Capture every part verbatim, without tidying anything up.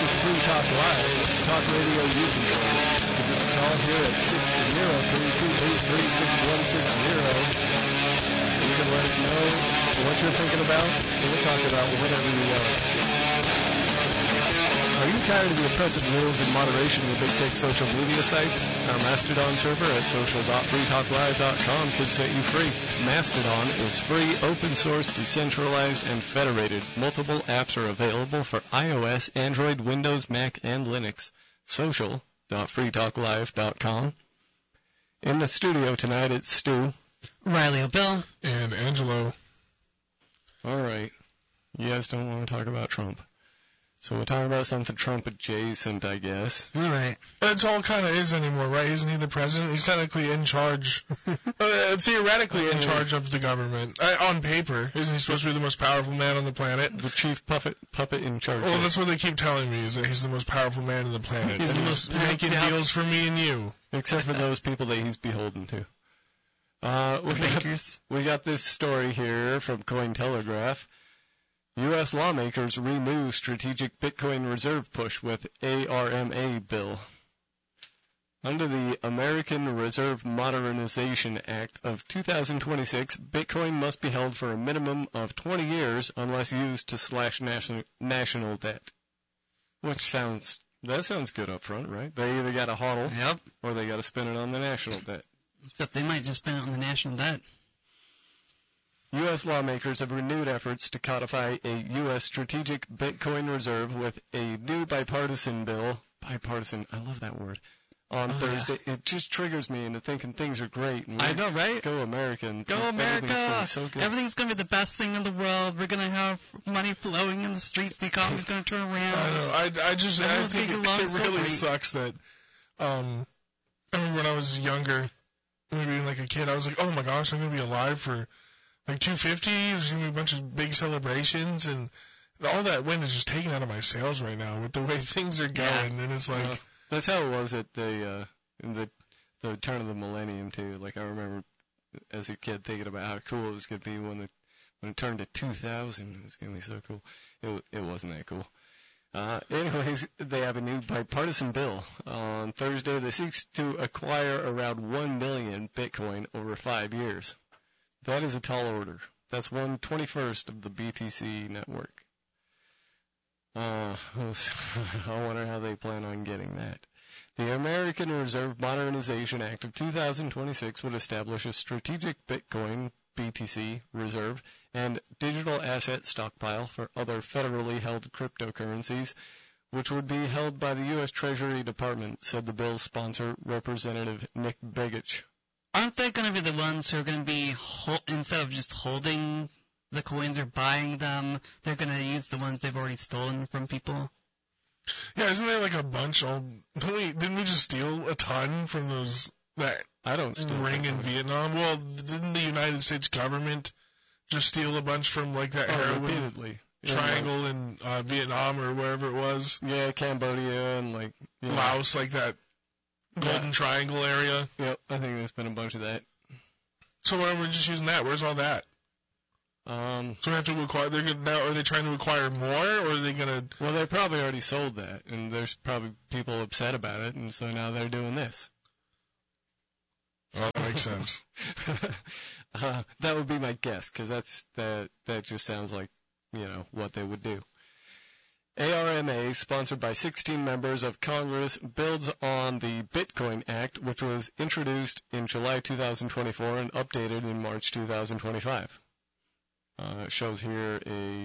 This is Free Talk Live, talk radio you control. Give us a call here at six zero three two eight three six one six zero. You can let us know what you're thinking about, and we'll talk about whatever you want. Are you tired of the oppressive rules and moderation of big tech social media sites? Our Mastodon server at social dot free talk live dot com could set you free. Mastodon is free, open source, decentralized, and federated. Multiple apps are available for iOS, Android, Windows, Mac, and Linux. social dot free talk live dot com. In the studio tonight, it's Stu, Riley O'Bill, and Angelo. All right. You guys don't want to talk about Trump. So we'll talk about something Trump adjacent, I guess. All right. That's all kind of is anymore, right? Isn't he the president? He's technically in charge, uh, theoretically in charge of the government. Uh, on paper, isn't he supposed to be the most powerful man on the planet? The chief puppet puppet in charge. Well, that's what they keep telling me, is that he's the most powerful man on the planet. He's and the he's most making powerful- deals for me and you. Except for those people that he's beholden to. Uh, we, got, we got this story here from Cointelegraph. U S lawmakers renew strategic Bitcoin reserve push with A R M A bill. Under the American Reserve Modernization Act of two thousand twenty-six, Bitcoin must be held for a minimum of twenty years unless used to slash national, national debt. Which sounds, that sounds good up front, right? They either got to hodl Yep. or they got to spend it on the national debt. Except they might just spend it on the national debt. U S lawmakers have renewed efforts to codify a U S strategic Bitcoin reserve with a new bipartisan bill. Bipartisan, I love that word. On Oh, Thursday, it just triggers me into thinking things are great. And I know, right? Go American. Go America! Everything's going so good. Everything's going to be the best thing in the world. We're going to have money flowing in the streets. The economy's going to turn around. I know. I, I just I Everyone's think getting it, along it so really great. sucks that. Um, I remember when I was younger, maybe like a kid, I was like, oh my gosh, I'm gonna be alive for like two fifty. There's gonna be a bunch of big celebrations, and all that wind is just taken out of my sails right now with the way things are going. Yeah. And it's like, Well, that's how it was at the uh, in the the turn of the millennium too. Like I remember as a kid thinking about how cool it was gonna be when it when it turned to two thousand. It was gonna be so cool. It it wasn't that cool. Uh, anyways, they have a new bipartisan bill on Thursday that seeks to acquire around one million Bitcoin over five years. That is a tall order. That's one twenty-first of the B T C network. Uh, I wonder how they plan on getting that. The American Reserve Modernization Act of two thousand twenty-six would establish a strategic Bitcoin B T C reserve and digital asset stockpile for other federally held cryptocurrencies, which would be held by the U S Treasury Department, said the bill's sponsor, Representative Nick Begich. Aren't they going to be the ones who are going to be, hol- instead of just holding the coins or buying them, they're going to use the ones they've already stolen from people? yeah, isn't there like a bunch? All didn't we, didn't we just steal a ton from those that I don't steal ring in Bitcoin. Vietnam? Well, didn't the United States government just steal a bunch from like that Oh, heroin repeatedly. Yeah, triangle in uh, Vietnam or wherever it was? Yeah, Cambodia and like you know, Laos, like that Golden Yeah. Triangle area. Yep, I think there's been a bunch of that. So why are we just using that? Where's all that? Um, So we have to acquire. They're gonna, now, are they trying to acquire more, or are they gonna? well, they probably already sold that, and there's probably people upset about it, and so now they're doing this. Oh, that makes sense. uh, that would be my guess, because that's that. That just sounds like, you know, what they would do. A R M A, sponsored by sixteen members of Congress, builds on the Bitcoin Act, which was introduced in July two thousand twenty-four and updated in March two thousand twenty-five. Uh, it shows here a,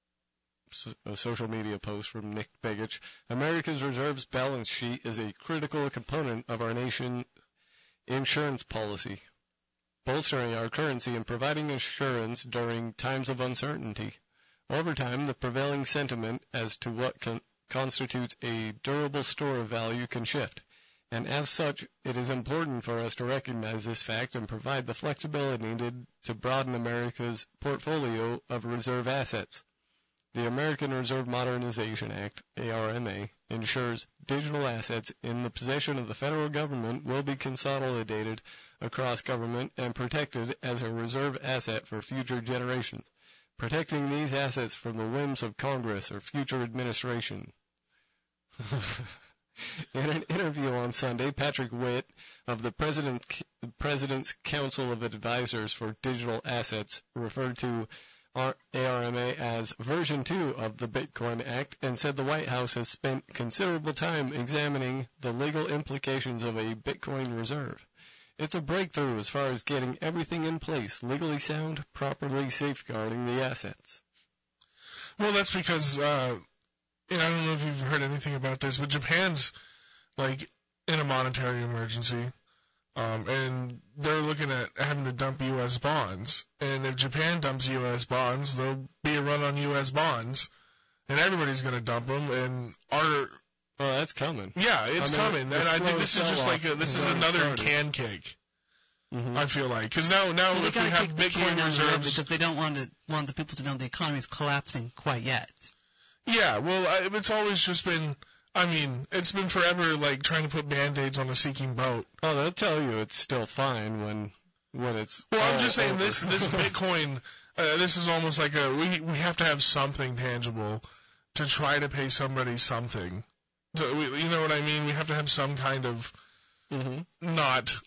a social media post from Nick Begich. America's reserves balance sheet is a critical component of our nation insurance policy, bolstering our currency and providing insurance during times of uncertainty. Over time, the prevailing sentiment as to what con- constitutes a durable store of value can shift, and as such, it is important for us to recognize this fact and provide the flexibility needed to broaden America's portfolio of reserve assets. The American Reserve Modernization Act, A R M A, ensures digital assets in the possession of the federal government will be consolidated across government and protected as a reserve asset for future generations, protecting these assets from the whims of Congress or future administration. In an interview on Sunday, Patrick Witt of the President, President's Council of Advisors for Digital Assets referred to A R M A as version two of the Bitcoin Act and said the White House has spent considerable time examining the legal implications of a Bitcoin reserve. It's a breakthrough as far as getting everything in place, legally sound, properly safeguarding the assets. Well, that's because, uh, and I don't know if you've heard anything about this, but Japan's, like, in a monetary emergency, um, and they're looking at having to dump U S bonds. And if Japan dumps U S bonds, there'll be a run on U S bonds, and everybody's going to dump them, and our... Well, that's coming. Yeah, it's I mean, coming, and I think this is just like a, this is another started. can cake. Mm-hmm. I feel like, because now, now Well, if we have Bitcoin reserves, because they don't want to want the people to know the economy is collapsing quite yet. Yeah, well, I, it's always just been. I mean, it's been forever, like trying to put band-aids on a sinking boat. Oh, they'll tell you it's still fine when when it's. Well, I'm just saying over. this this Bitcoin. Uh, this is almost like a we we have to have something tangible to try to pay somebody something. To, we, you know what I mean? We have to have some kind of. Mm-hmm. Not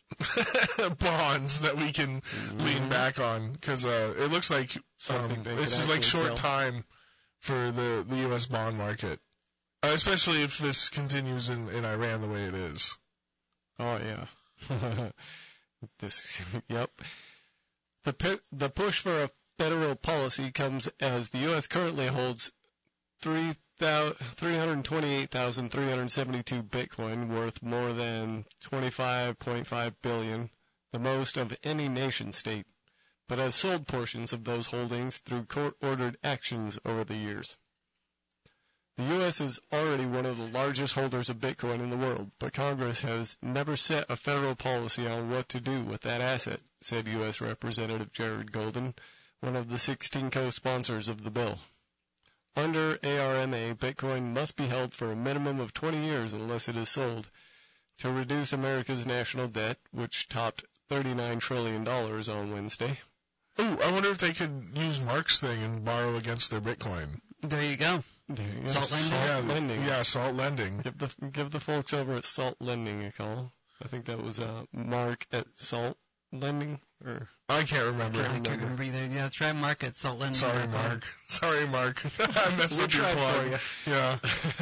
bonds that we can mm-hmm. lean back on, because uh, it looks like um, this is like short sell. time for the, the U S bond market, uh, especially if this continues in, in Iran the way it is. Oh yeah, this yep. The pu- the push for a federal policy comes as the U S currently holds three. three hundred twenty-eight thousand three hundred seventy-two Bitcoin, worth more than twenty-five point five billion dollars, the most of any nation state, but has sold portions of those holdings through court-ordered actions over the years. The U S is already one of the largest holders of Bitcoin in the world, but Congress has never set a federal policy on what to do with that asset, said U S Representative Jared Golden, one of the sixteen co-sponsors of the bill. Under A R M A, Bitcoin must be held for a minimum of twenty years unless it is sold to reduce America's national debt, which topped thirty-nine trillion dollars on Wednesday. Ooh, I wonder if they could use Mark's thing and borrow against their Bitcoin. There you go. There you go. Salt lending. Salt Yeah, lending. Yeah, salt lending. Give the give the folks over at Salt Lending a call. I think that was uh, Mark at Salt Lending, or I can't remember. I can't remember either. Yeah, try Mark at Salt Lending. Sorry, Mark. Sorry, Mark. I messed we'll up your plug. for you. Yeah.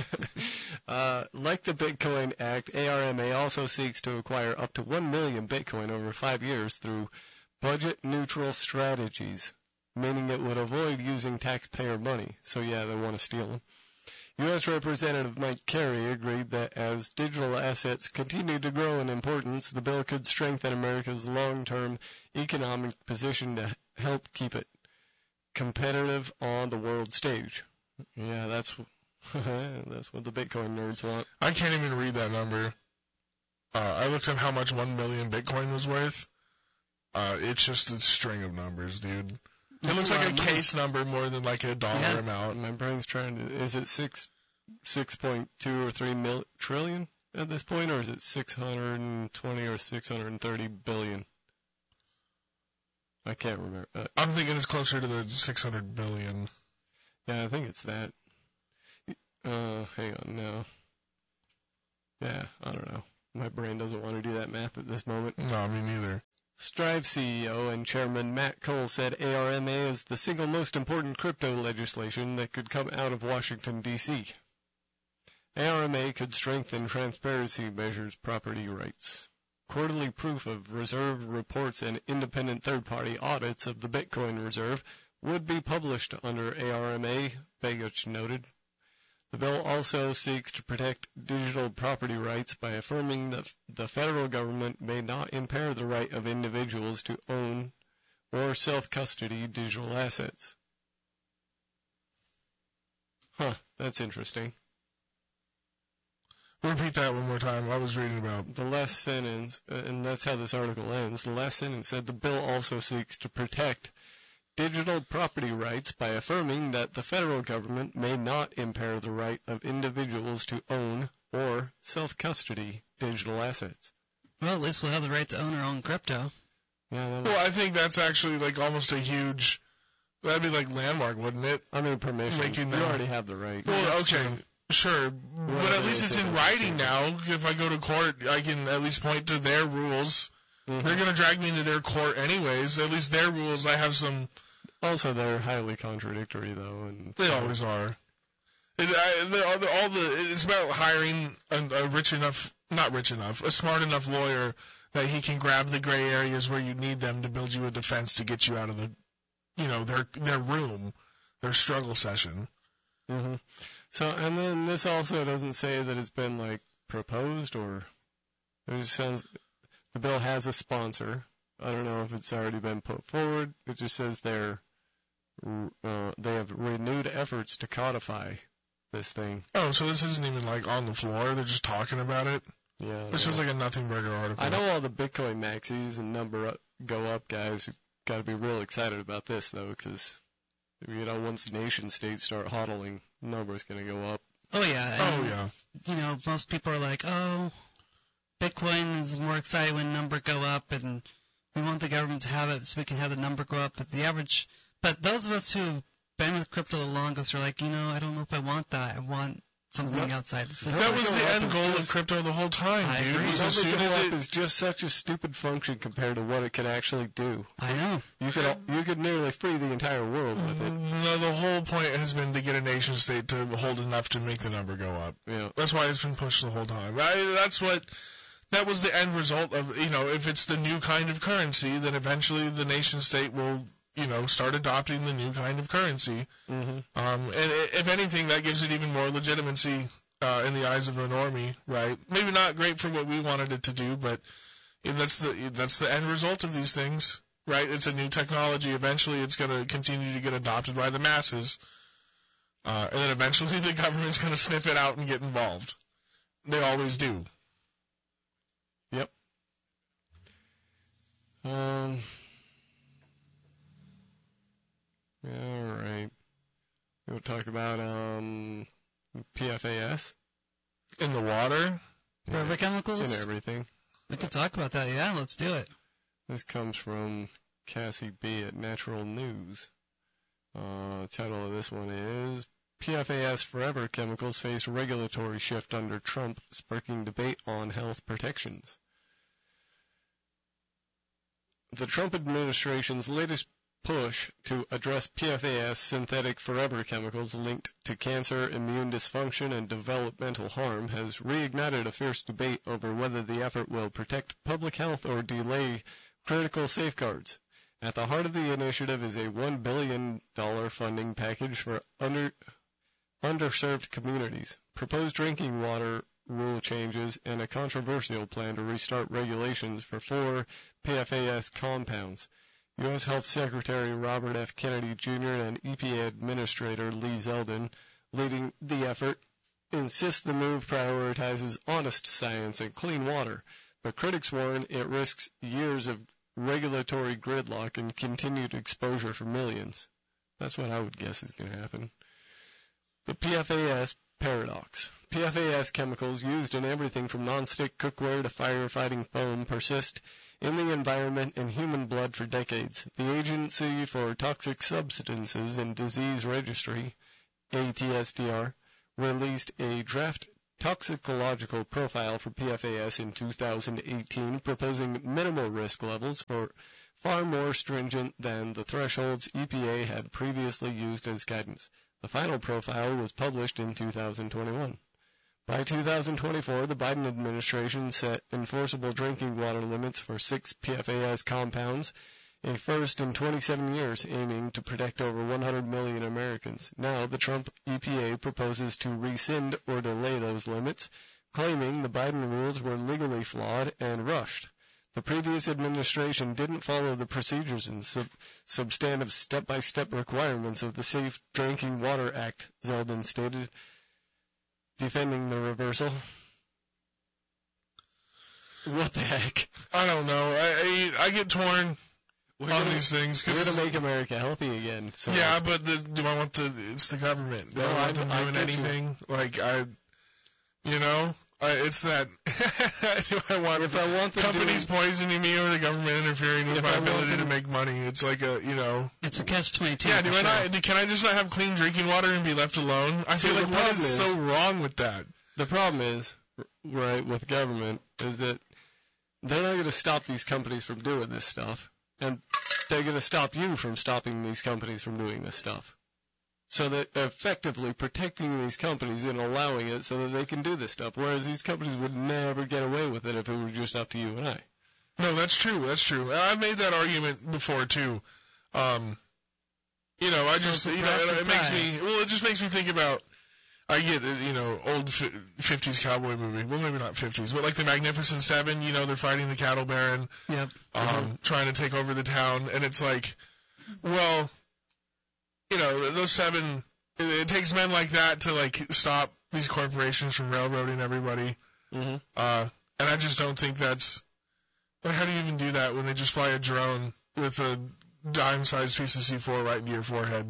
uh, like the Bitcoin Act, A R M A also seeks to acquire up to one million Bitcoin over five years through budget-neutral strategies, meaning it would avoid using taxpayer money. So yeah, they want to steal them. U S Representative Mike Carey agreed that as digital assets continue to grow in importance, the bill could strengthen America's long-term economic position to help keep it competitive on the world stage. Yeah, that's that's what the Bitcoin nerds want. I can't even read that number. Uh, I looked up how much one million Bitcoin was worth. Uh, it's just a string of numbers, dude. It looks like a case number more than like a dollar yeah. amount. My brain's trying to. Is it six, six point two or three mil, trillion at this point, or is it six hundred and twenty or six hundred and thirty billion? I can't remember. Uh, I'm thinking it's closer to the six hundred billion. Yeah, I think it's that. Uh, hang on, no. Yeah, I don't know. My brain doesn't want to do that math at this moment. No, me neither. Strive C E O and Chairman Matt Cole said A R M A is the single most important crypto legislation that could come out of Washington, D C A R M A could strengthen transparency measures property rights. Quarterly proof of reserve reports and independent third-party audits of the Bitcoin reserve would be published under A R M A, Begich noted. The bill also seeks to protect digital property rights by affirming that the federal government may not impair the right of individuals to own or self-custody digital assets. Huh, that's interesting. Repeat that one more time. I was reading about. The last sentence, and that's how this article ends, the last sentence said the bill also seeks to protect digital property rights by affirming that the federal government may not impair the right of individuals to own or self-custody digital assets. Well, at least we'll have the right to own our own crypto. Yeah. Well, I think that's actually like almost a huge. That'd be like landmark, wouldn't it? I mean, permission. Making you that. already have the right. Well, okay. Sure, but at least it's in writing now. If I go to court, I can at least point to their rules. Mm-hmm. They're going to drag me into their court anyways. At least their rules, I have some... Also, they're highly contradictory, though. And they so... always are. It, I, all, the, all the, it's about hiring a, a rich enough, not rich enough, a smart enough lawyer that he can grab the gray areas where you need them to build you a defense to get you out of the, you know, their their room, their struggle session. Mm-hmm. So, and then this also doesn't say that it's been, like, proposed or it just sounds, the bill has a sponsor. I don't know if it's already been put forward. It just says they're, uh, they have renewed efforts to codify this thing. Oh, so this isn't even, like, on the floor. They're just talking about it? Yeah. This was like a nothing burger article. I know all the Bitcoin maxis and number up, go up guys got to be real excited about this, though, because... You know, once nation states start hodling, number's going to go up. Oh, yeah. And, oh, yeah. You know, most people are like, oh, Bitcoin is more exciting when number go up, and we want the government to have it so we can have the number go up. But the average, but those of us who've been with crypto the longest are like, you know, I don't know if I want that. I want something outside the system. That was the end goal of crypto the whole time, I dude. agree. As soon as it is just such a stupid function compared to what it can actually do. I know. You could you could nearly free the entire world with it. No, the whole point has been to get a nation state to hold enough to make the number go up. Yeah. That's why it's been pushed the whole time. I, that's what. That was the end result of, you know, if it's the new kind of currency, then eventually the nation state will, you know, start adopting the new kind of currency. Mm-hmm. Um, and if anything, that gives it even more legitimacy uh, in the eyes of the normie, right? Maybe not great for what we wanted it to do, but that's the that's the end result of these things, right? It's a new technology. Eventually, it's going to continue to get adopted by the masses, uh, and then eventually the government's going to snip it out and get involved. They always do. Yep. Um. All right. We'll talk about um P F A S. In the water? Forever chemicals? And everything. We could talk about that, yeah, let's do it. This comes from Cassie B. at Natural News. Uh, title of this one is P F A S Forever Chemicals Face Regulatory Shift Under Trump, Sparking Debate on Health Protections. The Trump administration's latest push to address P F A S synthetic forever chemicals linked to cancer, immune dysfunction, and developmental harm has reignited a fierce debate over whether the effort will protect public health or delay critical safeguards. At the heart of the initiative is a one billion dollars funding package for under, underserved communities, proposed drinking water rule changes, and a controversial plan to restart regulations for four P F A S compounds. U S Health Secretary Robert F. Kennedy, Junior and E P A Administrator Lee Zeldin, leading the effort, insist the move prioritizes honest science and clean water, but critics warn it risks years of regulatory gridlock and continued exposure for millions. That's what I would guess is going to happen. The P F A S paradox. P F A S chemicals used in everything from non-stick cookware to firefighting foam persist in the environment and human blood for decades. The Agency for Toxic Substances and Disease Registry, A T S D R, released a draft toxicological profile for P F A S in two thousand eighteen, proposing minimal risk levels for far more stringent than the thresholds E P A had previously used as guidance. The final profile was published in two thousand twenty-one. By two thousand twenty-four, the Biden administration set enforceable drinking water limits for six P F A S compounds, a first in twenty-seven years, aiming to protect over one hundred million Americans. Now, the Trump E P A proposes to rescind or delay those limits, claiming the Biden rules were legally flawed and rushed. The previous administration didn't follow the procedures and sub- substantive step-by-step requirements of the Safe Drinking Water Act, Zeldin stated, defending the reversal. What the heck? I don't know. I I, I get torn we're on gonna, these things. Cause we're going to make America healthy again. So. Yeah, but the, do I want the, it's the government. Do no, I want them I, doing I anything? You. Like, I, you know, Uh, it's that. Do I want, if I want them companies doing, poisoning me or the government interfering with If my I want ability them- to make money? It's like a, you know. It's a catch twenty-two. Yeah, do for I sure. not, can I just not have clean drinking water and be left alone? I See, feel the like what problem is is- so wrong with that? the problem is, right, with government is that they're not going to stop these companies from doing this stuff, and they're going to stop you from stopping these companies from doing this stuff. So that effectively protecting these companies and allowing it so that they can do this stuff, whereas these companies would never get away with it if it were just up to you and I. No, that's true. That's true. I've made that argument before too. Um, you know, I So just, you know, surprise, it, it makes surprise. me. Well, it just makes me think about. I get, uh, you know, old fi- fifties cowboy movie. Well, maybe not fifties, but like the Magnificent Seven. You know, they're fighting the cattle baron, Yep. um, trying to take over the town, and it's like, well, you know, those seven. It, it takes men like that to like stop these corporations from railroading everybody. Mm-hmm. Uh, and I just don't think that's. Like, how do you even do that when they just fly a drone with a dime-sized piece of C four right into your forehead?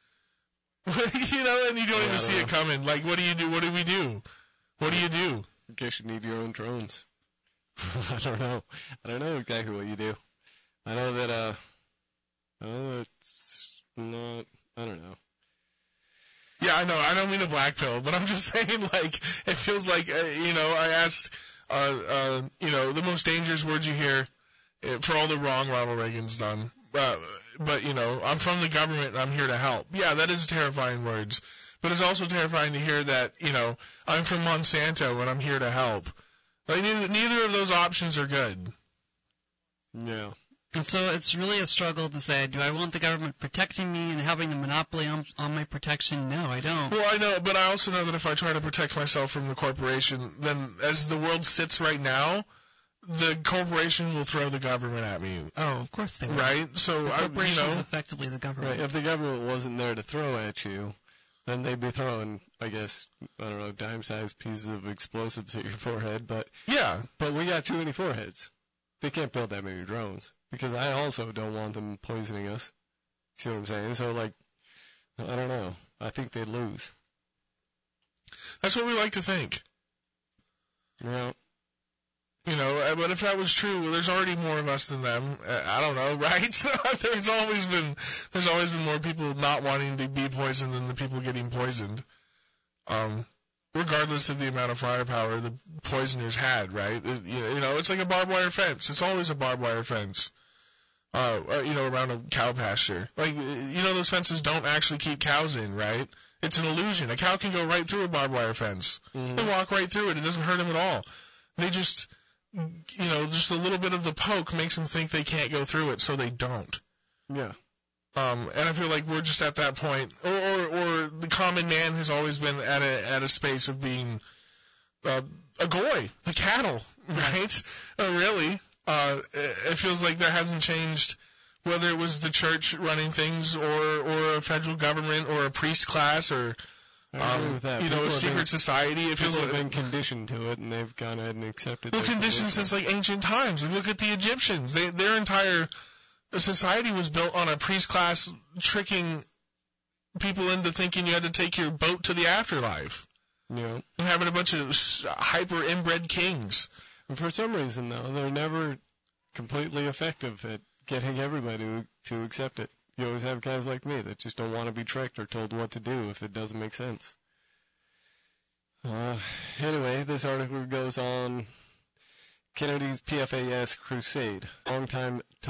You know, and you don't Yeah, even I see don't it coming. Like, what do you do? What do we do? What do you do? I guess you need your own drones. I don't know. I don't know exactly what you do. I know that, uh, I know that it's not, I don't know. Yeah, I know. I don't mean a black pill, but I'm just saying, like, it feels like, uh, you know, I asked, uh, uh, you know, the most dangerous words you hear uh, for all the wrong Ronald Reagan's done. Uh, but, you know, I'm from the government and I'm here to help. Yeah, that is terrifying words. But it's also terrifying to hear that, you know, I'm from Monsanto and I'm here to help. Like, neither, neither of those options are good. Yeah. And so it's really a struggle to say, do I want the government protecting me and having the monopoly on, on my protection? No, I don't. Well, I know, but I also know that if I try to protect myself from the corporation, then as the world sits right now, the corporation will throw the government at me, Oh, of course they will. right? So, The I, you corporation is know, effectively the government. Right. If the government wasn't there to throw at you, then they'd be throwing, I guess, I don't know, dime-sized pieces of explosives at your forehead. But yeah, but we got too many foreheads. They can't build that many drones because I also don't want them poisoning us. See what I'm saying? So like, I don't know. I think they'd lose. that's what we like to think. Yeah. You know, uh, but if that was true, well, there's already more of us than them. Uh, I don't know, right? there's always been there's always been more people not wanting to be poisoned than the people getting poisoned. Um, regardless of the amount of firepower the poisoners had, right? It, you you know, it's like a barbed wire fence. It's always a barbed wire fence. Uh, uh, you know, around a cow pasture. Like, uh, you know, those fences don't actually keep cows in, right? It's an illusion. A cow can go right through a barbed wire fence. Mm-hmm. They walk right through it. It doesn't hurt them at all. They just, you know, just a little bit of the poke makes them think they can't go through it, so they don't. Yeah. Um, and I feel like we're just at that point, or, or, or the common man has always been at a at a space of being uh, a goy, the cattle, right? Uh, really, uh, it feels like that hasn't changed, whether it was the church running things, or or a federal government, or a priest class, or I agree um, with that. you know, People a have secret been, society. It feels people have like been conditioned to it, and they've gone ahead and accepted. well, their conditioned condition. since like ancient times. Like, look at the Egyptians. They, their entire society was built on a priest class tricking people into thinking you had to take your boat to the afterlife Yeah. and having a bunch of s- hyper inbred kings. And for some reason, though, they're never completely effective at getting everybody to, to accept it. You always have guys like me that just don't want to be tricked or told what to do if it doesn't make sense. Uh, anyway, this article goes on Kennedy's P F A S crusade. Longtime